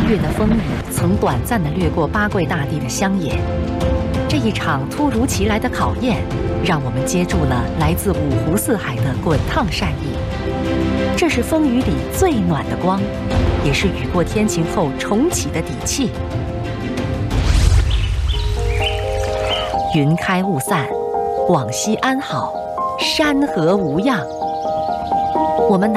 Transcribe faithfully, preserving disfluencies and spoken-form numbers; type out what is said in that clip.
月的风雨曾短暂地掠过八桂大帝的乡野。这一场突如其来的考验，让我们接住了来自五湖四海的滚烫善意。这是风雨里最暖的光，也是雨过天晴后重启的底气。云开雾散，广西安好，山河无恙。我们